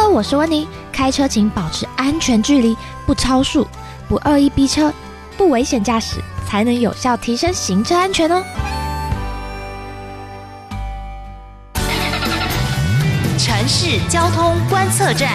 我是温妮。开车请保持安全距离，不超速，不恶意逼车，不危险驾驶，才能有效提升行车安全哦。 城市交通观测站。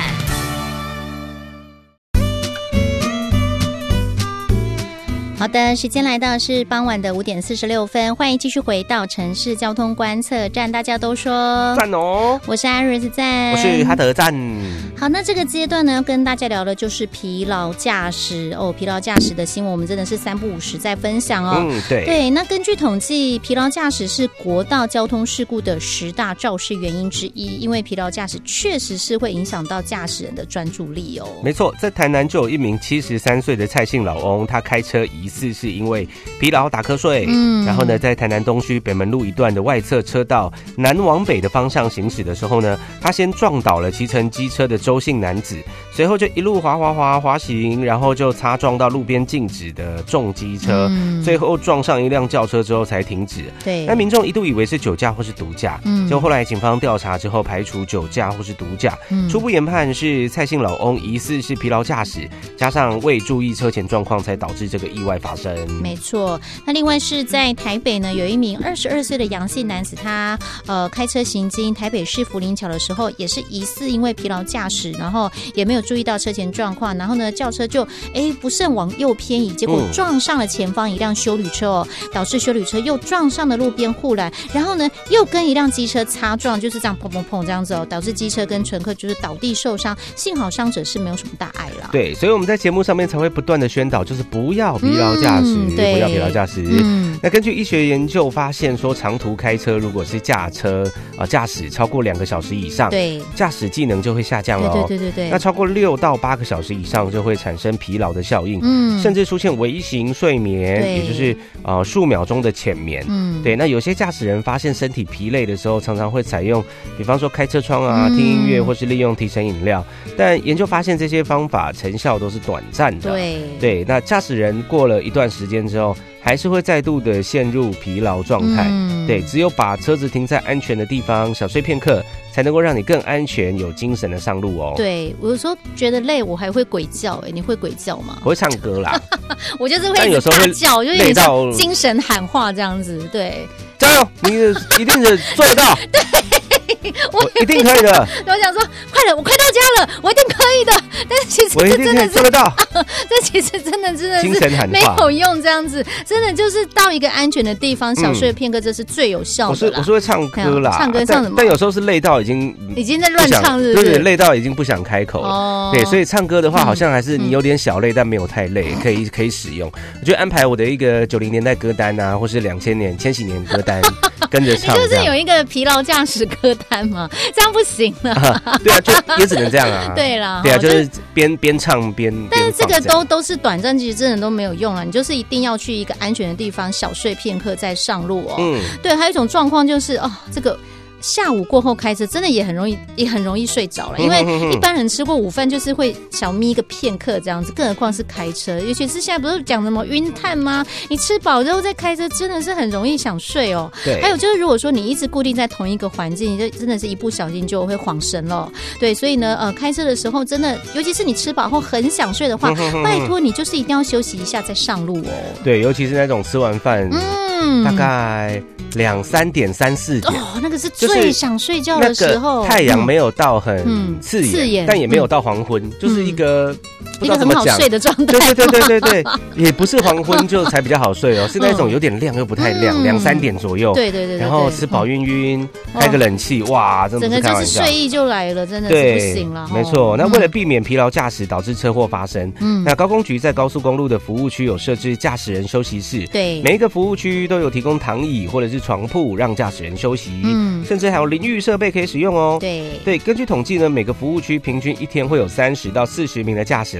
好的，时间来到是傍晚的5点46分，欢迎继续回到城市交通观测站。大家都说赞哦， 我是艾瑞斯赞， 我是哈德赞。 好，那这个阶段呢，要跟大家聊的就是疲劳驾驶哦。疲劳驾驶的新闻，我们真的是3不5时在分享哦。对。那根据统计，疲劳驾驶是国道交通事故的10大肇事原因之一，因为疲劳驾驶确实是会影响到驾驶人的专注力哦。 没错，在台南就有一名73岁的蔡姓老翁，他开车疑似是因为疲劳打瞌睡，然后呢，在台南东区北门路一段的外侧车道南往北的方向行驶的时候呢，他先撞倒了骑乘机车的周姓男子，随后就一路滑行，然后就擦撞到路边静止的重机车，最后撞上一辆轿车之后才停止。 对， 那民众一度以为是酒驾或是毒驾，就后来警方调查之后排除酒驾或是毒驾，初步研判是蔡姓老翁疑似是疲劳驾驶，加上未注意车前状况，才导致这个意外发生。 没错，那另外是在台北呢，有一名22岁的杨姓男子，他开车行经台北市福林桥的时候，也是疑似因为疲劳驾驶，然后也没有注意到车前状况，然后呢，轿车就不慎往右偏移，结果撞上了前方一辆休旅车哦，导致休旅车又撞上了路边护栏，然后呢又跟一辆机车擦撞，就是这样砰砰砰这样子哦，导致机车跟乘客就是倒地受伤，幸好伤者是没有什么大碍啦。 对，所以我们在节目上面才会不断的宣导，就是不要疲劳驾驶，不要疲劳驾驶。那根据医学研究发现说，长途开车如果是驾驶超过2个小时以上，对，驾驶技能就会下降了哦。对。那超过6到8个小时以上就会产生疲劳的效应，甚至出现微型睡眠，也就是数秒钟的浅眠。对。那有些驾驶人发现身体疲累的时候，常常会采用，比方说开车窗啊、听音乐，或是利用提神饮料。但研究发现这些方法成效都是短暂的。对。那驾驶人过了一段时间之后，还是会再度的陷入疲劳状态。对，只有把车子停在安全的地方，小睡片刻，才能够让你更安全、有精神的上路哦。对， 我有时候觉得累，我还会鬼叫。你会鬼叫吗？ 我会唱歌啦， 我就是会一直大叫，就有点精神喊话这样子。对， 加油，你一定是做得到。对。我一定可以的。 我想说，快了，我快到家了，我一定可以的。但是其实我一定真的是做得到。 这其实真的精神喊话没有用，这样子真的就是到一个安全的地方，小睡片刻，这是最有效的啦。 我是会唱歌啦， 唱歌唱什么？ 但有时候是累到已经在乱唱，是不是？ 对，累到已经不想开口了。对，所以唱歌的话，好像还是你有点小累，但没有太累，可以使用。我就安排我的一个90年代歌单啊，或是千禧年歌单。跟着唱， 你就是有一个疲劳驾驶歌单嘛，这样不行了。 对啊，就也只能这样啊。 对啦， 对啊，就是边唱边。 但是这个都是短暂，其实真的都没有用了。你就是一定要去一个安全的地方，小睡片刻再上路哦。对，还有一种状况就是这个。下午过后开车真的也很容易睡着了，因为一般人吃过午饭就是会小眯个片刻这样子，更何况是开车，尤其是现在不是讲什么晕碳吗？你吃饱之后再开车真的是很容易想睡哦。对，还有就是如果说你一直固定在同一个环境，你就真的是一不小心就会晃神了。对，所以呢开车的时候真的，尤其是你吃饱后很想睡的话，拜托你就是一定要休息一下再上路哦。 对，尤其是那种吃完饭大概2、3点、3、4点那个是最想睡觉的时候， 太阳没有到很刺眼，但也没有到黄昏，就是一个不知道怎么讲， 一个很好睡的状态。 对，也不是黄昏就才比较好睡哦，是那种有点亮又不太亮，2、3点左右。对，然后吃饱晕，开个冷气，哇，真的不是开玩笑， 整个就是睡意就来了，真的是不行了。 没错，那为了避免疲劳驾驶导致车祸发生，那高公局在高速公路的服务区有设置驾驶人休息室，对，每一个服务区都有提供躺椅或者是床铺让驾驶人休息，甚至还有淋浴设备可以使用哦。对，根据统计呢，每个服务区平均一天会有30到40名的驾驶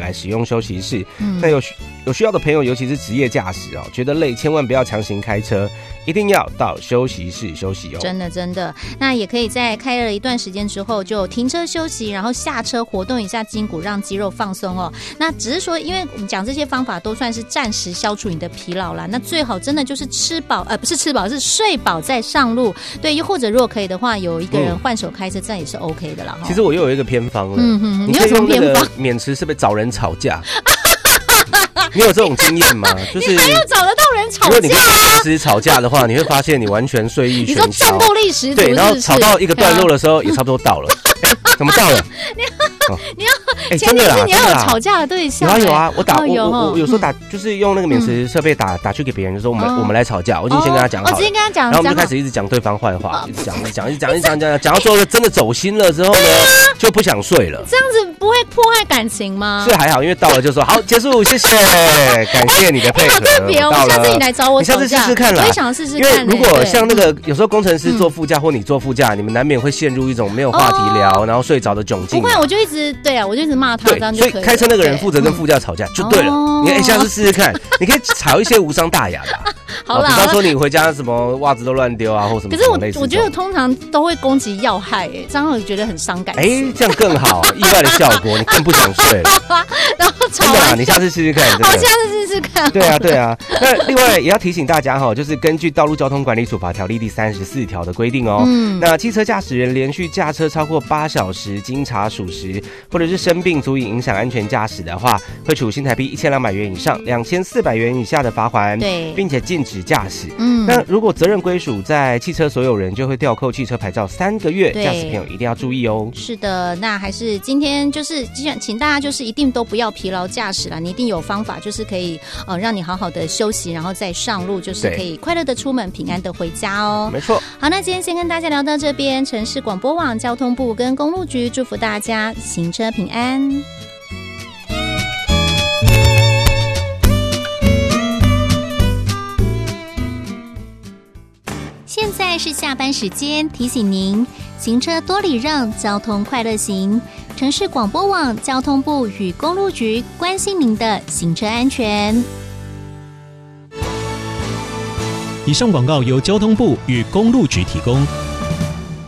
来使用休息室。那有需要的朋友，尤其是职业驾驶觉得累，千万不要强行开车，一定要到休息室休息真的，那也可以在开了一段时间之后就停车休息，然后下车活动一下筋骨，让肌肉放松那只是说，因为我们讲这些方法都算是暂时消除你的疲劳啦。那最好真的就是不是吃饱，是睡饱再上路。对，又或者如果可以的话，有一个人换手开车，这样也是 OK 的啦。 其实我又有一个偏方了， 你有什么偏方？ 免持是不是找人吵架？你有这种经验吗？就是你还要找得到人吵架？ 如果你跟临时吵架的话，你会发现你完全睡意全消。 你说战斗力十足， 对，然后吵到一个段落的时候，也差不多到了。怎么到了？ 你要前提是你要有吵架的对象。 有啊，我有时候就是用那个免持设备打去给别人，就说我们来吵架，我已经先跟他讲好了， 直接跟他讲， 然后我们就开始一直讲对方坏话，一直讲到最后真的走心了之后呢，就不想睡了。 这样子不会破坏感情吗？ 所以还好，因为到了就说好结束，谢谢，感谢你的配合。 好特别哦，下次你来找我吵架， 你下次试试看啦。 我也想试试看。 因为如果像那个有时候工程师坐副驾或你坐副驾，你们难免会陷入一种没有话题聊，然后睡着的窘境。 不会，我就一直骂他，这样就可以了。 所以开车那个人负责跟副驾吵架就对了。你下次试试看，你可以吵一些无伤大雅的。 好啦， 比方说你回家什么袜子都乱丢啊，或什么。可是我觉得通常都会攻击要害，这样我觉得很伤感情。 这样更好，意外的效果，你更不想睡了。 然后吵完， 你下次试试看。 好，下次试试看。 对啊。那另外也要提醒大家就是根据《道路交通管理处罚条例》第34条的规定那汽车驾驶人连续驾车超过8小时，经查属实，或者是生病足以影响安全驾驶的话，会处新台币1200元以上2400元以下的罚锾， 对， 并且禁止驾驶。那如果责任归属在汽车所有人，就会吊扣汽车牌照3个月。驾驶朋友一定要注意哦。 是的，那还是今天就是请大家就是一定都不要疲劳驾驶啦，你一定有方法，就是可以让你好好的休息，然后再上路，就是可以快乐的出门，平安的回家哦。 没错。 好，那今天先跟大家聊到这边，城市广播网交通部跟公路局祝福大家行车平安。现在是下班时间，提醒您行车多礼让，交通快乐行。城市广播网交通部与公路局关心您的行车安全。 以上广告由交通部与公路局提供。